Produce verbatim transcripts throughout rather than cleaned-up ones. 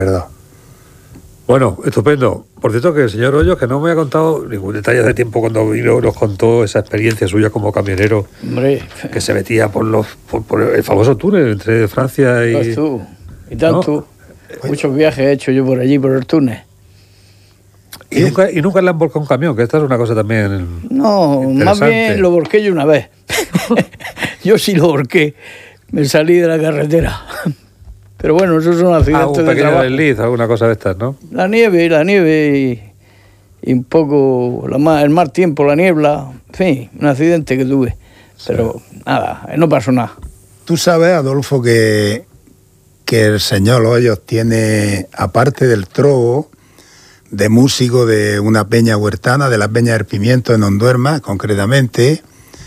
verdad. Bueno, estupendo. Por cierto, que el señor Hoyos, que no me ha contado ningún detalle hace tiempo cuando vino, nos contó esa experiencia suya como camionero. Hombre, que se metía por los por, por el famoso túnel entre Francia y... Pues tú, y tanto. ¿No? Muchos viajes he hecho yo por allí, por el túnel. Y nunca, y nunca le han volcado un camión, que esta es una cosa también No, más bien lo volqué yo una vez. Yo sí lo volqué. Me salí de la carretera. Pero bueno, eso son accidentes ah, un de pequeño trabajo. desliz, alguna cosa de estas, ¿no? La nieve, la nieve y, y un poco la ma- el mal tiempo, la niebla. En fin, un accidente que tuve. Pero sí. Nada, no pasó nada. Tú sabes, Adolfo, que, que el señor Hoyos tiene, aparte del trobo, de músico de una peña huertana, de la Peña del Pimiento en Honduerma, concretamente,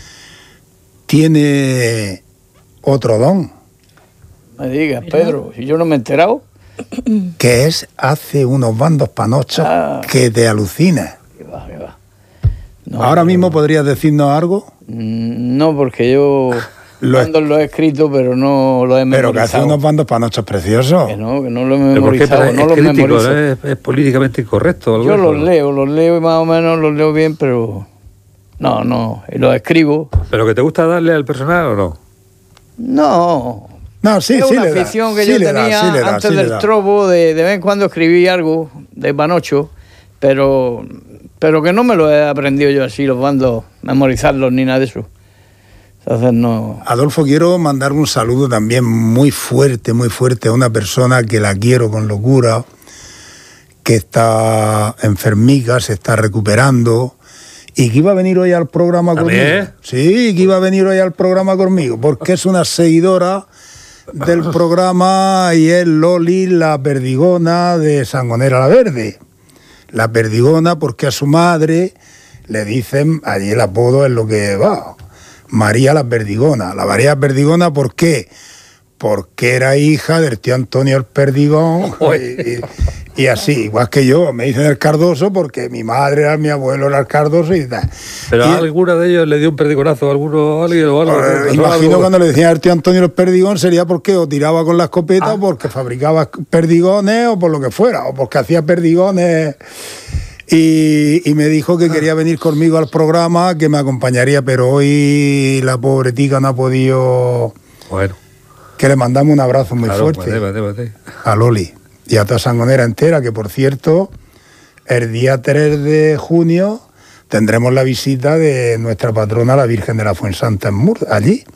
tiene otro don. Me digas, Pedro, si yo no me he enterado. Que es, hace unos bandos panochos ah, que te alucina. Que va, que va. No, Ahora pero, mismo podrías decirnos algo. No, porque yo lo bandos lo he escrito, pero no lo he memorizado. Pero que hace unos bandos panochos preciosos. Que no, que no lo he memorizado. Pero no es los crítico, memorizo. ¿no? es, es políticamente incorrecto. Yo los leo, los leo y más o menos los leo bien, pero no, no, y los escribo. ¿Pero que te gusta darle al personal o no? No. No, sí, es sí una le da, afición que sí yo le tenía da, sí le da, antes sí del le da. trobo, de, de vez en cuando escribí algo de panocho, pero, pero que no me lo he aprendido yo así, los bandos, memorizarlos ni nada de eso. Entonces no... Adolfo, quiero mandar un saludo también muy fuerte, muy fuerte a una persona que la quiero con locura, que está enfermica, se está recuperando y que iba a venir hoy al programa conmigo. ¿También? Sí, que iba a venir hoy al programa conmigo, porque es una seguidora del programa y es Loli, la perdigona de Sangonera la Verde. La perdigona porque a su madre le dicen, allí el apodo es lo que va, María la Perdigona. La María Perdigona, ¿por qué? Porque era hija del tío Antonio el Perdigón y, y así, igual que yo, me dicen el Cardoso porque mi madre era, mi abuelo era el Cardoso y tal. Pero y, a alguna de ellos le dio un perdigonazo a alguno, a alguien o algo. Eh, imagino algo. Cuando le decían al tío Antonio el Perdigón sería porque o tiraba con la escopeta, ah. o porque fabricaba perdigones o por lo que fuera, o porque hacía perdigones. Y, y me dijo que quería venir conmigo al programa, que me acompañaría, pero hoy la pobre tica no ha podido. Bueno. Que le mandamos un abrazo muy claro, fuerte vale, vale, vale. a Loli y a toda Sangonera entera, que por cierto, el día tres de junio tendremos la visita de nuestra patrona, la Virgen de la Fuensanta en Murcia, allí.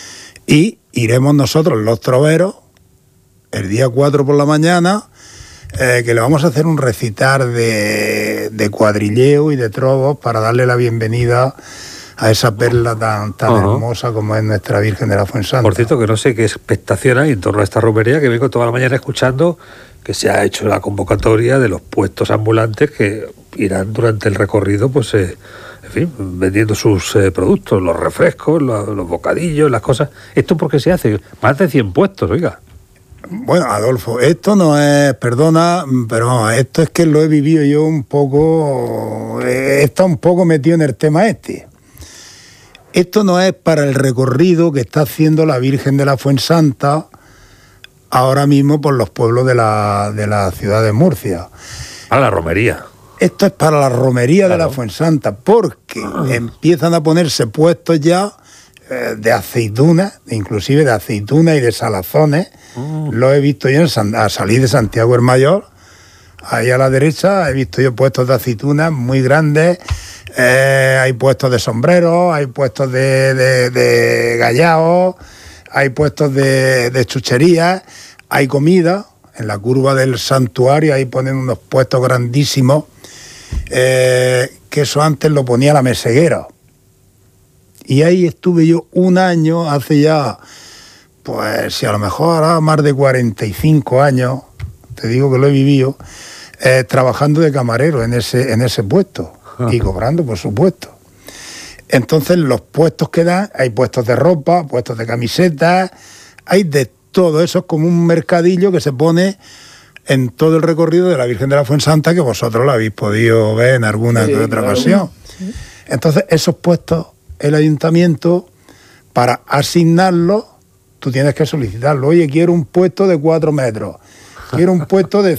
Y iremos nosotros, los troveros, el día cuatro por la mañana, eh, que le vamos a hacer un recitar de, de cuadrilleo y de trovos para darle la bienvenida a esa perla tan, tan uh-huh. hermosa como es nuestra Virgen de la Fuensanta. Por cierto, que no sé qué expectación hay en torno a esta romería, que vengo toda la mañana escuchando que se ha hecho la convocatoria de los puestos ambulantes que irán durante el recorrido, pues, eh, en fin, vendiendo sus eh, productos, los refrescos, los, los bocadillos, las cosas. ¿Esto por qué se hace? Más de cien puestos, oiga. Bueno, Adolfo, esto no es, perdona, pero esto es que lo he vivido yo un poco, he estado un poco metido en el tema este. Esto no es para el recorrido que está haciendo la Virgen de la Fuensanta ahora mismo por los pueblos de la, de la ciudad de Murcia. Para la romería. Esto es para la romería claro. de la Fuensanta, porque ah. empiezan a ponerse puestos ya eh, de aceitunas, inclusive de aceitunas y de salazones. Ah. Lo he visto yo en San, a salir de Santiago el Mayor, ahí a la derecha, he visto yo puestos de aceitunas muy grandes. Eh, hay puestos de sombreros, hay puestos de, de, de gallaos, hay puestos de, de chucherías, hay comida. En la curva del santuario ahí ponen unos puestos grandísimos, eh, que eso antes lo ponía la meseguera. Y ahí estuve yo un año, hace ya, pues si a lo mejor ahora más de cuarenta y cinco años, te digo que lo he vivido, eh, trabajando de camarero en ese, en ese puesto. Y cobrando, por supuesto. Entonces, los puestos que dan, hay puestos de ropa, puestos de camisetas, hay de todo. Eso es como un mercadillo que se pone en todo el recorrido de la Virgen de la Fuensanta, que vosotros lo habéis podido ver en alguna sí, otra claro. ocasión. Sí. Entonces, esos puestos, el ayuntamiento, para asignarlos, tú tienes que solicitarlo. Oye, quiero un puesto de cuatro metros. quiero un puesto de